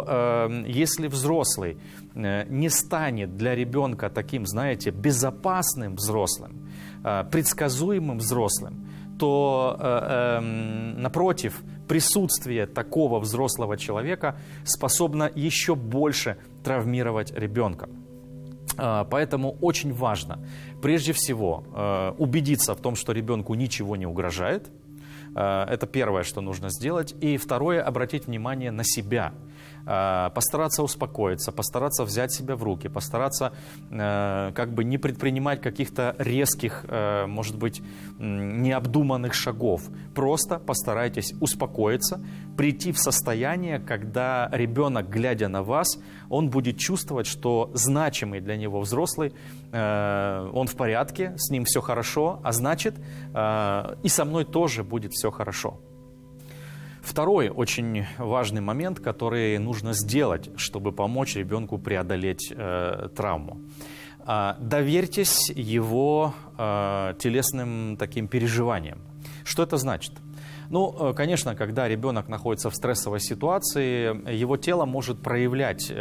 если взрослый не станет для ребенка таким, знаете, безопасным взрослым, предсказуемым взрослым, то, напротив, присутствие такого взрослого человека способно еще больше травмировать ребенка. Поэтому очень важно, прежде всего, убедиться в том, что ребенку ничего не угрожает. Это первое, что нужно сделать. И второе, обратить внимание на себя. Постараться успокоиться, постараться взять себя в руки, постараться как бы не предпринимать каких-то резких, может быть, необдуманных шагов. Просто постарайтесь успокоиться, прийти в состояние, когда ребенок, глядя на вас, он будет чувствовать, что значимый для него взрослый, он в порядке, с ним все хорошо, а значит, и со мной тоже будет все хорошо. Второй очень важный момент, который нужно сделать, чтобы помочь ребенку преодолеть травму. Доверьтесь его телесным таким переживаниям. Что это значит? Ну, конечно, когда ребенок находится в стрессовой ситуации, его тело может проявлять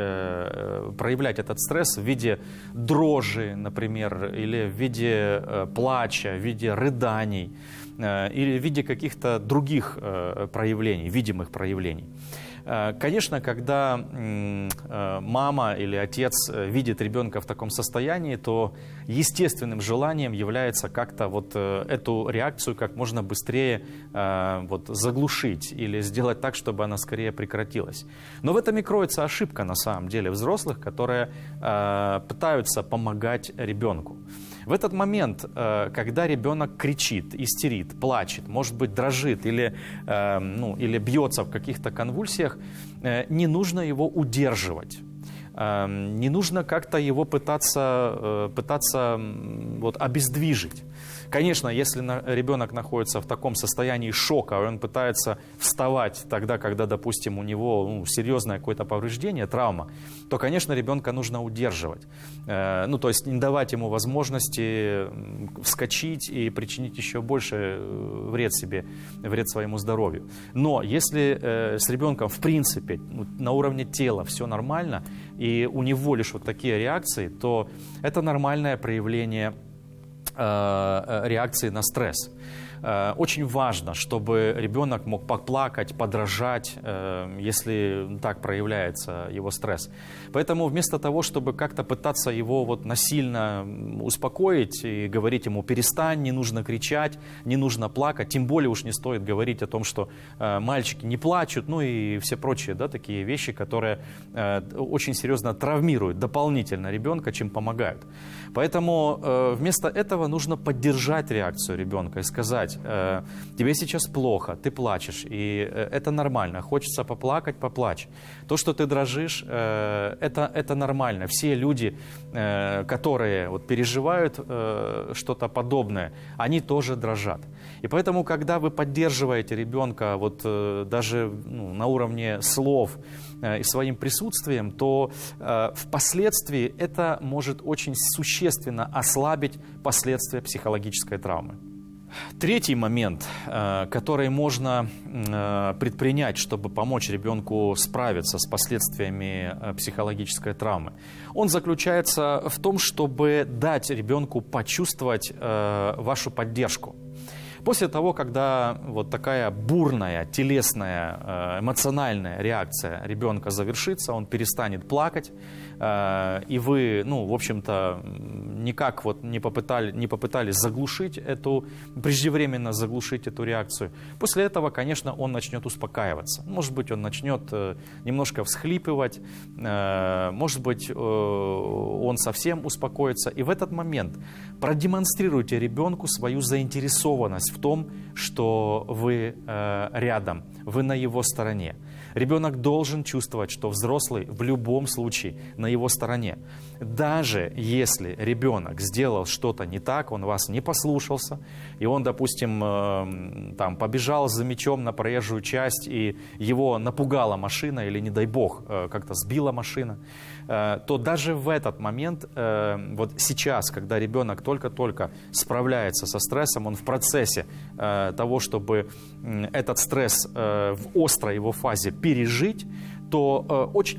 этот стресс в виде дрожи, например, или в виде плача, в виде рыданий, или в виде каких-то других проявлений, видимых проявлений. Конечно, когда мама или отец видит ребенка в таком состоянии, то естественным желанием является как-то вот эту реакцию как можно быстрее вот заглушить или сделать так, чтобы она скорее прекратилась. Но в этом и кроется ошибка на самом деле взрослых, которые пытаются помогать ребенку. В этот момент, когда ребенок кричит, истерит, плачет, может быть, дрожит или бьется в каких-то конвульсиях, не нужно его удерживать. Не нужно как-то его пытаться вот, обездвижить. Конечно, если ребенок находится в таком состоянии шока, и он пытается вставать тогда, когда, допустим, у него серьезное какое-то повреждение, травма, то, конечно, ребенка нужно удерживать. То есть не давать ему возможности вскочить и причинить еще больше вред себе, вред своему здоровью. Но если с ребенком, в принципе, на уровне тела все нормально, и у него лишь вот такие реакции, то это нормальное проявление реакции на стресс. Очень важно, чтобы ребенок мог поплакать, подражать, если так проявляется его стресс. Поэтому вместо того, чтобы как-то пытаться его вот насильно успокоить и говорить ему: перестань, не нужно кричать, не нужно плакать, тем более уж не стоит говорить о том, что мальчики не плачут, ну и все прочие, да, такие вещи, которые очень серьезно травмируют дополнительно ребенка, чем помогают. Поэтому вместо этого нужно поддержать реакцию ребенка и сказать: тебе сейчас плохо, ты плачешь, и это нормально, хочется поплакать, поплачь. То, что ты дрожишь, это нормально. Все люди, которые вот переживают что-то подобное, они тоже дрожат. И поэтому, когда вы поддерживаете ребенка вот даже на уровне слов и своим присутствием, то впоследствии это может очень существенно ослабить последствия психологической травмы. Третий момент, который можно предпринять, чтобы помочь ребенку справиться с последствиями психологической травмы, он заключается в том, чтобы дать ребенку почувствовать вашу поддержку. После того, когда вот такая бурная, телесная, эмоциональная реакция ребенка завершится, он перестанет плакать, и вы, в общем-то, никак вот не попытались заглушить преждевременно заглушить эту реакцию. После этого, конечно, он начнет успокаиваться. Может быть, он начнет немножко всхлипывать, может быть, он совсем успокоится. И в этот момент продемонстрируйте ребенку свою заинтересованность в том, что вы рядом, вы на его стороне. Ребенок должен чувствовать, что взрослый в любом случае на его стороне. Даже если ребенок сделал что-то не так, он вас не послушался, и он, допустим, побежал за мячом на проезжую часть, и его напугала машина, или, не дай бог, как-то сбила машина, то даже в этот момент, вот сейчас, когда ребенок только-только справляется со стрессом, он в процессе того, чтобы этот стресс в острой его фазе пережить, то очень